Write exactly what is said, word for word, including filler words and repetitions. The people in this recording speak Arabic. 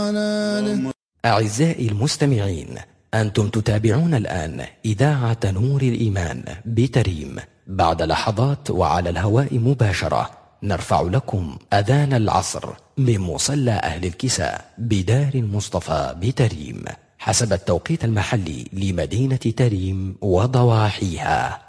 وعلى آله. أعزائي المستمعين، أنتم تتابعون الآن إذاعة نور الإيمان بتريم. بعد لحظات وعلى الهواء مباشرة نرفع لكم أذان العصر من مصلى أهل الكساء بدار المصطفى بتريم حسب التوقيت المحلي لمدينة تريم وضواحيها.